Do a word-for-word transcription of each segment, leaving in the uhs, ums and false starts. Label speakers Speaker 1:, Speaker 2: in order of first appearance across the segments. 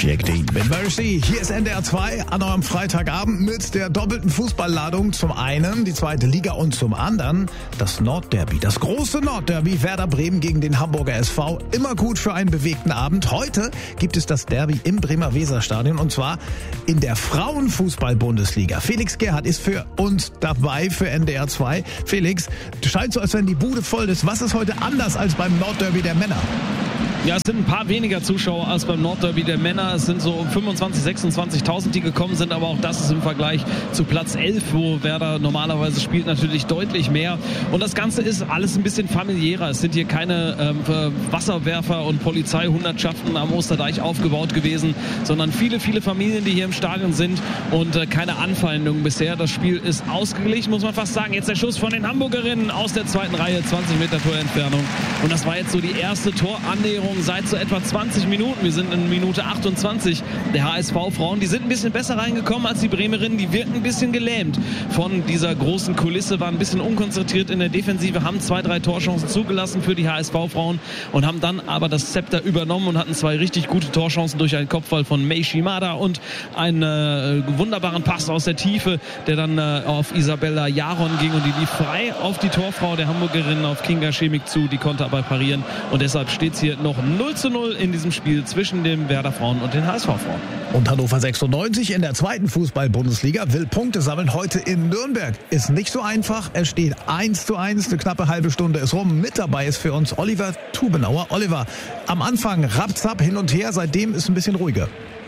Speaker 1: Jack Dean mit Mercy. Hier ist N D R zwei an eurem Freitagabend mit der doppelten Fußballladung. Zum einen die zweite Liga und zum anderen das Nordderby. Das große Nordderby Werder Bremen gegen den Hamburger S V. Immer gut für einen bewegten Abend. Heute gibt es das Derby im Bremer Weserstadion und zwar in der Frauenfußball-Bundesliga. Felix Gerhardt ist für uns dabei für N D R zwei. Felix, du scheint so, als wenn die Bude voll ist. Was ist heute anders als beim Nordderby der Männer?
Speaker 2: Ja, es sind ein paar weniger Zuschauer als beim Nordderby der Männer. Es sind so fünfundzwanzig, sechsundzwanzigtausend, die gekommen sind, aber auch das ist im Vergleich zu Platz elf, wo Werder normalerweise spielt, natürlich deutlich mehr. Und das Ganze ist alles ein bisschen familiärer. Es sind hier keine ähm, Wasserwerfer und Polizeihundertschaften am Osterdeich aufgebaut gewesen, sondern viele, viele Familien, die hier im Stadion sind und äh, keine Anfeindungen bisher. Das Spiel ist ausgeglichen, muss man fast sagen. Jetzt der Schuss von den Hamburgerinnen aus der zweiten Reihe, zwanzig Meter Torentfernung. Und das war jetzt so die erste Torannäherung seit so etwa zwanzig Minuten. Wir sind in Minute achtundzwanzig. Der H S V-Frauen, die sind ein bisschen besser reingekommen als die Bremerinnen. Die wirken ein bisschen gelähmt von dieser großen Kulisse, waren ein bisschen unkonzentriert in der Defensive, haben zwei, drei Torchancen zugelassen für die H S V-Frauen und haben dann aber das Zepter übernommen und hatten zwei richtig gute Torchancen durch einen Kopfball von Mei Shimada und einen äh, wunderbaren Pass aus der Tiefe, der dann äh, auf Isabella Jaron ging und die lief frei auf die Torfrau der Hamburgerinnen, auf Kinga Schemik zu. Die konnte aber parieren und deshalb steht es hier noch null zu null in diesem Spiel zwischen den Werder Frauen und den H S V-Frauen.
Speaker 1: Und Hannover sechsundneunzig in der zweiten Fußball-Bundesliga will Punkte sammeln. Heute in Nürnberg. Ist nicht so einfach. Es steht eins zu eins. Eine knappe halbe Stunde ist rum. Mit dabei ist für uns Oliver Tubenauer. Oliver, am Anfang rapzap hin und her. Seitdem ist ein bisschen ruhiger.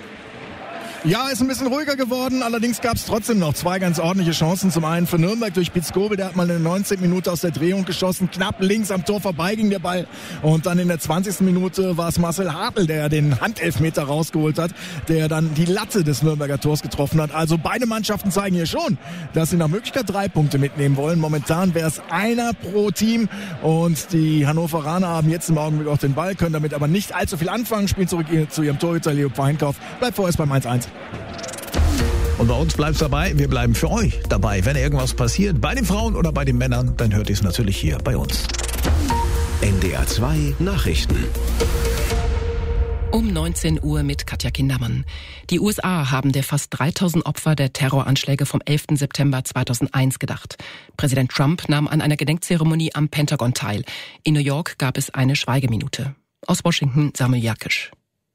Speaker 3: Ja, ist ein bisschen ruhiger geworden, allerdings gab es trotzdem noch zwei ganz ordentliche Chancen. Zum einen für Nürnberg durch Pitzkobel, der hat mal in der neunzehnten Minute aus der Drehung geschossen, knapp links am Tor vorbei ging der Ball. Und dann in der zwanzigsten Minute war es Marcel Hartl, der den Handelfmeter rausgeholt hat, der dann die Latte des Nürnberger Tors getroffen hat. Also beide Mannschaften zeigen hier schon, dass sie nach Möglichkeit drei Punkte mitnehmen wollen. Momentan wäre es einer pro Team und die Hannoveraner haben jetzt im Augenblick auch den Ball, können damit aber nicht allzu viel anfangen, spielen zurück zu ihrem Torhüter Leo Feinkauf. Bleibt vorerst beim eins zu eins.
Speaker 1: Und bei uns bleibt's dabei, wir bleiben für euch dabei. Wenn irgendwas passiert, bei den Frauen oder bei den Männern, dann hört ihr es natürlich hier bei uns.
Speaker 4: N D R zwei Nachrichten.
Speaker 5: Um neunzehn Uhr mit Katja Kindermann. Die U S A haben der fast dreitausend Opfer der Terroranschläge vom elften September zweitausendeins gedacht. Präsident Trump nahm an einer Gedenkzeremonie am Pentagon teil. In New York gab es eine Schweigeminute. Aus Washington Samuel Jakisch.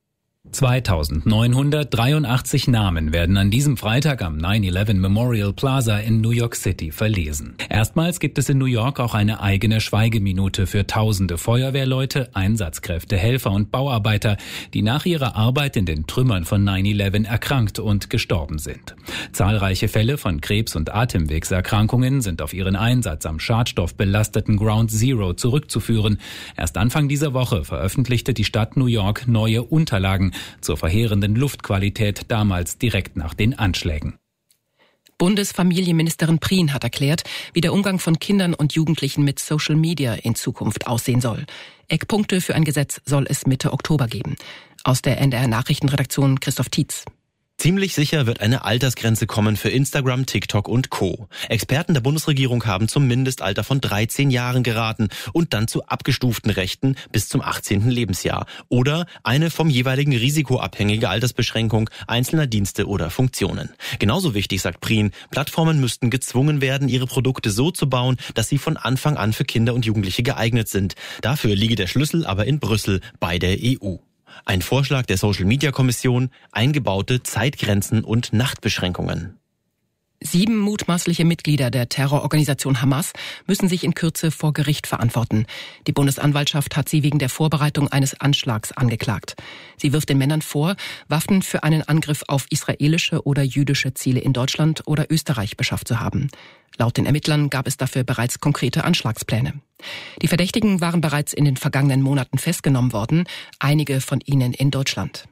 Speaker 6: zweitausendneunhundertdreiundachtzig Namen werden an diesem Freitag am nine eleven Memorial Plaza in New York City verlesen. Erstmals gibt es in New York auch eine eigene Schweigeminute für tausende Feuerwehrleute, Einsatzkräfte, Helfer und Bauarbeiter, die nach ihrer Arbeit in den Trümmern von nine eleven erkrankt und gestorben sind. Zahlreiche Fälle von Krebs- und Atemwegserkrankungen sind auf ihren Einsatz am schadstoffbelasteten Ground Zero zurückzuführen. Erst Anfang dieser Woche veröffentlichte die Stadt New York neue Unterlagen zur verheerenden Luftqualität damals direkt nach den Anschlägen.
Speaker 5: Bundesfamilienministerin Prien hat erklärt, wie der Umgang von Kindern und Jugendlichen mit Social Media in Zukunft aussehen soll. Eckpunkte für ein Gesetz soll es Mitte Oktober geben. Aus der N D R-Nachrichtenredaktion Christoph Tietz.
Speaker 7: Ziemlich sicher wird eine Altersgrenze kommen für Instagram, TikTok und Co. Experten der Bundesregierung haben zum Mindestalter von dreizehn Jahren geraten und dann zu abgestuften Rechten bis zum achtzehnten Lebensjahr oder eine vom jeweiligen Risiko abhängige Altersbeschränkung einzelner Dienste oder Funktionen. Genauso wichtig, sagt Prien, Plattformen müssten gezwungen werden, ihre Produkte so zu bauen, dass sie von Anfang an für Kinder und Jugendliche geeignet sind. Dafür liege der Schlüssel aber in Brüssel bei der E U. Ein Vorschlag der Social-Media-Kommission, eingebaute Zeitgrenzen und Nachtbeschränkungen.
Speaker 5: Sieben mutmaßliche Mitglieder der Terrororganisation Hamas müssen sich in Kürze vor Gericht verantworten. Die Bundesanwaltschaft hat sie wegen der Vorbereitung eines Anschlags angeklagt. Sie wirft den Männern vor, Waffen für einen Angriff auf israelische oder jüdische Ziele in Deutschland oder Österreich beschafft zu haben. Laut den Ermittlern gab es dafür bereits konkrete Anschlagspläne. Die Verdächtigen waren bereits in den vergangenen Monaten festgenommen worden, einige von ihnen in Deutschland.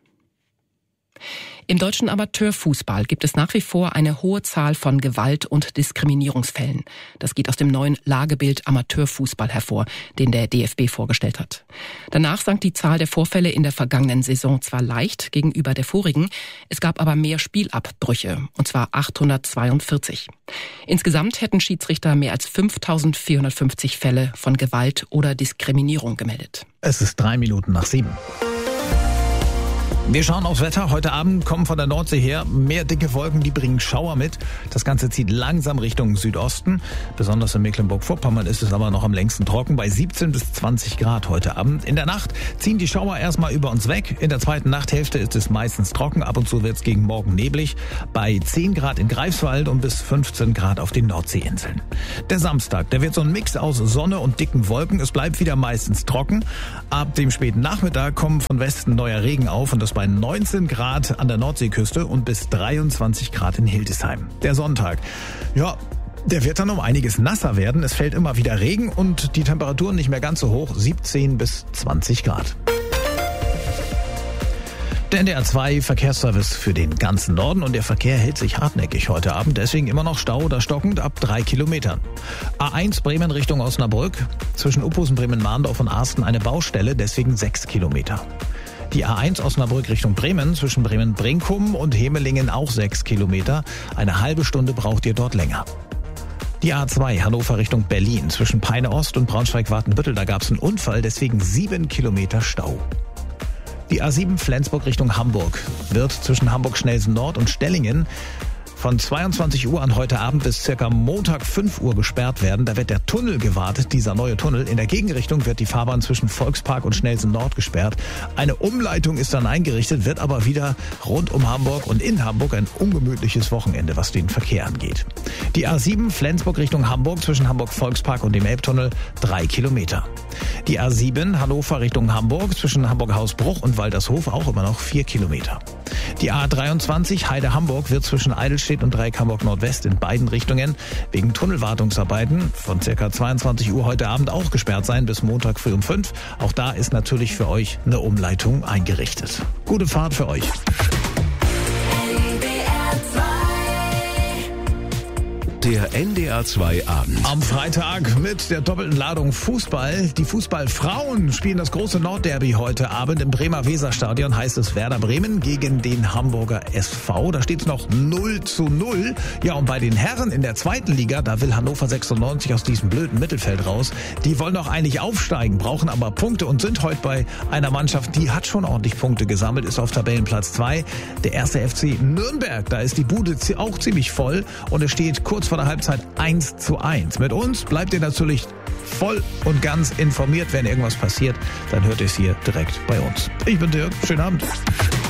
Speaker 5: Im deutschen Amateurfußball gibt es nach wie vor eine hohe Zahl von Gewalt- und Diskriminierungsfällen. Das geht aus dem neuen Lagebild Amateurfußball hervor, den der D F B vorgestellt hat. Danach sank die Zahl der Vorfälle in der vergangenen Saison zwar leicht gegenüber der vorigen, es gab aber mehr Spielabbrüche, und zwar achthundertzweiundvierzig. Insgesamt hätten Schiedsrichter mehr als fünftausendvierhundertfünfzig Fälle von Gewalt oder Diskriminierung gemeldet.
Speaker 1: Es ist drei Minuten nach sieben. Wir schauen aufs Wetter. Heute Abend kommen von der Nordsee her mehr dicke Wolken, die bringen Schauer mit. Das Ganze zieht langsam Richtung Südosten. Besonders in Mecklenburg-Vorpommern ist es aber noch am längsten trocken bei siebzehn bis zwanzig Grad heute Abend. In der Nacht ziehen die Schauer erstmal über uns weg. In der zweiten Nachthälfte ist es meistens trocken. Ab und zu wird es gegen Morgen neblig. Bei zehn Grad in Greifswald und bis fünfzehn Grad auf den Nordseeinseln. Der Samstag, der wird so ein Mix aus Sonne und dicken Wolken. Es bleibt wieder meistens trocken. Ab dem späten Nachmittag kommen von Westen neuer Regen auf und das bei neunzehn Grad an der Nordseeküste und bis dreiundzwanzig Grad in Hildesheim. Der Sonntag, ja, der wird dann um einiges nasser werden. Es fällt immer wieder Regen und die Temperaturen nicht mehr ganz so hoch, siebzehn bis zwanzig Grad. Der N D R zwei Verkehrsservice für den ganzen Norden und der Verkehr hält sich hartnäckig heute Abend, deswegen immer noch Stau oder stockend ab drei Kilometern. A eins Bremen Richtung Osnabrück, zwischen Uphusen, Bremen-Mahndorf und Arsten eine Baustelle, deswegen sechs Kilometer. Die A eins Osnabrück Richtung Bremen, zwischen Bremen-Brinkum und Hemelingen auch sechs Kilometer. Eine halbe Stunde braucht ihr dort länger. Die A zwei Hannover Richtung Berlin, zwischen Peine Ost und Braunschweig-Wartenbüttel, da gab es einen Unfall, deswegen sieben Kilometer Stau. Die A sieben Flensburg Richtung Hamburg wird zwischen Hamburg-Schnelsen Nord und Stellingen von zweiundzwanzig Uhr an heute Abend bis circa Montag fünf Uhr gesperrt werden. Da wird der Tunnel gewartet, dieser neue Tunnel. In der Gegenrichtung wird die Fahrbahn zwischen Volkspark und Schnelsen Nord gesperrt. Eine Umleitung ist dann eingerichtet, wird aber wieder rund um Hamburg und in Hamburg ein ungemütliches Wochenende, was den Verkehr angeht. Die A sieben Flensburg Richtung Hamburg zwischen Hamburg Volkspark und dem Elbtunnel drei Kilometer. Die A sieben Hannover Richtung Hamburg zwischen Hamburg-Hausbruch und Waltershof auch immer noch vier Kilometer. Die A dreiundzwanzig Heide-Hamburg wird zwischen Eidelstedt und Dreieck Hamburg Nordwest in beiden Richtungen wegen Tunnelwartungsarbeiten von ca. zweiundzwanzig Uhr heute Abend auch gesperrt sein bis Montag früh um fünf. Auch da ist natürlich für euch eine Umleitung eingerichtet. Gute Fahrt für euch.
Speaker 4: Der N D R zwei Abend.
Speaker 1: Am Freitag mit der doppelten Ladung Fußball. Die Fußballfrauen spielen das große Nordderby heute Abend im Bremer Weserstadion. Heißt es Werder Bremen gegen den Hamburger S V. Da steht es noch null zu null. Ja, und bei den Herren in der zweiten Liga, da will Hannover sechsundneunzig aus diesem blöden Mittelfeld raus. Die wollen doch eigentlich aufsteigen, brauchen aber Punkte und sind heute bei einer Mannschaft, die hat schon ordentlich Punkte gesammelt, ist auf Tabellenplatz zwei. Der erste F C Nürnberg, da ist die Bude auch ziemlich voll und es steht kurz vor der Halbzeit eins zu eins. Mit uns bleibt ihr natürlich voll und ganz informiert. Wenn irgendwas passiert, dann hört ihr es hier direkt bei uns. Ich bin Dirk. Schönen Abend.